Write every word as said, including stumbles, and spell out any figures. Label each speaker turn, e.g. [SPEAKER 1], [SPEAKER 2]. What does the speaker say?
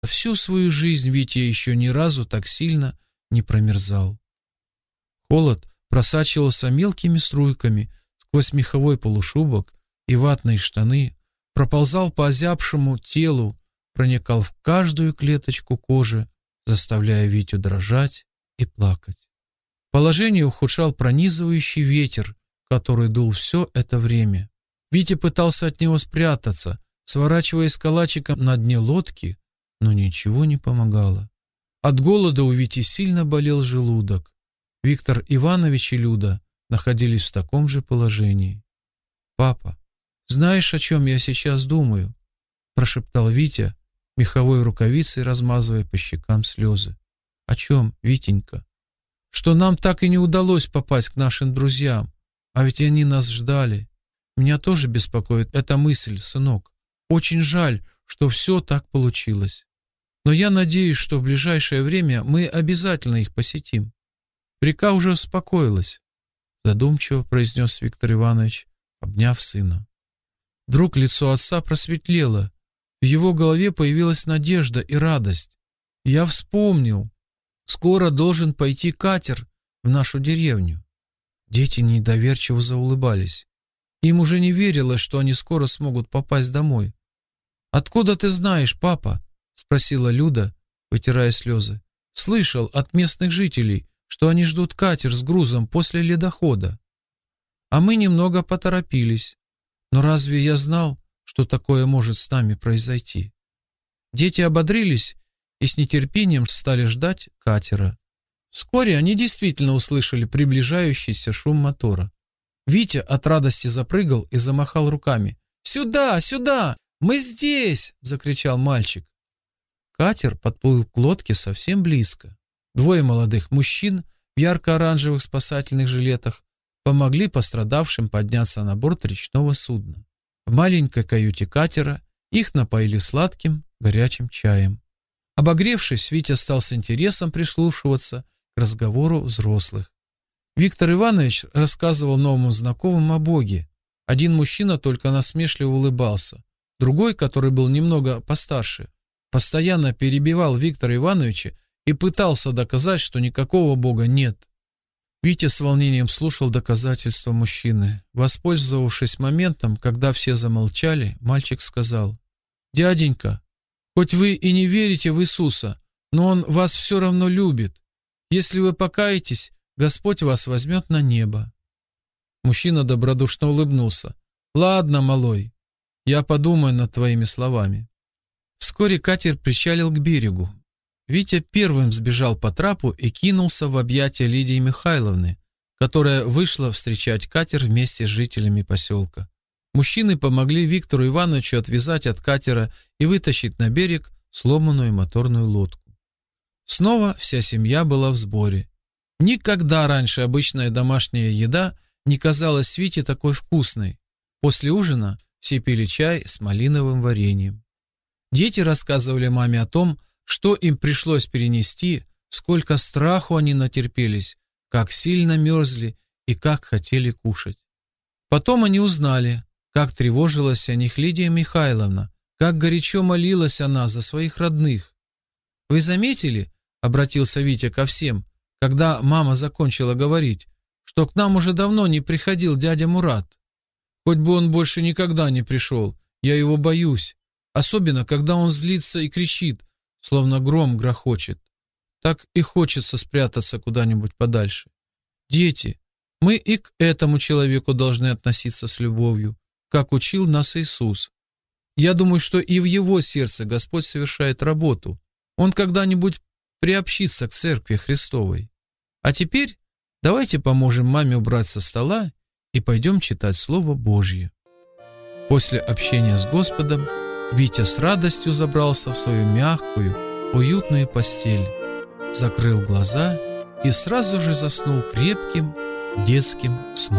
[SPEAKER 1] Всю свою жизнь Витя еще ни разу так сильно не промерзал. Холод просачивался мелкими струйками сквозь меховой полушубок и ватные штаны, проползал по озябшему телу, проникал в каждую клеточку кожи, заставляя Витю дрожать и плакать. Положение ухудшал пронизывающий ветер, который дул все это время. Витя пытался от него спрятаться, сворачиваясь калачиком на дне лодки, но ничего не помогало. От голода у Вити сильно болел желудок. Виктор Иванович и Люда находились в таком же положении. «Папа, знаешь, о чем я сейчас думаю?» – прошептал Витя, меховой рукавицей размазывая по щекам слезы. «О чем, Витенька?» «Что нам так и не удалось попасть к нашим друзьям, а ведь они нас ждали. Меня тоже беспокоит эта мысль, сынок. Очень жаль, что все так получилось. Но я надеюсь, что в ближайшее время мы обязательно их посетим». Река уже успокоилась, задумчиво произнес Виктор Иванович, обняв сына. Вдруг лицо отца просветлело, в его голове появилась надежда и радость. Я вспомнил, скоро должен пойти катер в нашу деревню. Дети недоверчиво заулыбались. Им уже не верилось, что они скоро смогут попасть домой. «Откуда ты знаешь, папа?» — спросила Люда, вытирая слезы. «Слышал от местных жителей, что они ждут катер с грузом после ледохода. А мы немного поторопились. Но разве я знал, что такое может с нами произойти?» Дети ободрились и с нетерпением стали ждать катера. Вскоре они действительно услышали приближающийся шум мотора. Витя от радости запрыгал и замахал руками. «Сюда, сюда! Мы здесь!» — закричал мальчик. Катер подплыл к лодке совсем близко. Двое молодых мужчин в ярко-оранжевых спасательных жилетах помогли пострадавшим подняться на борт речного судна. В маленькой каюте катера их напоили сладким горячим чаем. Обогревшись, Витя стал с интересом прислушиваться к разговору взрослых. Виктор Иванович рассказывал новым знакомым о Боге. Один мужчина только насмешливо улыбался. Другой, который был немного постарше, постоянно перебивал Виктора Ивановича и пытался доказать, что никакого Бога нет. Витя с волнением слушал доказательства мужчины. Воспользовавшись моментом, когда все замолчали, мальчик сказал: «Дяденька, хоть вы и не верите в Иисуса, но Он вас все равно любит. Если вы покаетесь, Господь вас возьмет на небо». Мужчина добродушно улыбнулся. «Ладно, малой, я подумаю над твоими словами». Вскоре катер причалил к берегу. Витя первым сбежал по трапу и кинулся в объятия Лидии Михайловны, которая вышла встречать катер вместе с жителями поселка. Мужчины помогли Виктору Ивановичу отвязать от катера и вытащить на берег сломанную моторную лодку. Снова вся семья была в сборе. Никогда раньше обычная домашняя еда не казалась Вите такой вкусной. После ужина все пили чай с малиновым вареньем. Дети рассказывали маме о том, что им пришлось перенести, сколько страху они натерпелись, как сильно мерзли и как хотели кушать. Потом они узнали, как тревожилась о них Лидия Михайловна, как горячо молилась она за своих родных. «Вы заметили, — обратился Витя ко всем, когда мама закончила говорить, — что к нам уже давно не приходил дядя Мурат? Хоть бы он больше никогда не пришел, я его боюсь, особенно когда он злится и кричит, словно гром грохочет. Так и хочется спрятаться куда-нибудь подальше. Дети, мы и к этому человеку должны относиться с любовью, как учил нас Иисус. Я думаю, что и в его сердце Господь совершает работу. Он когда-нибудь приобщится к церкви Христовой. А теперь давайте поможем маме убрать со стола и пойдем читать Слово Божье». После общения с Господом Витя с радостью забрался в свою мягкую, уютную постель, закрыл глаза и сразу же заснул крепким детским сном.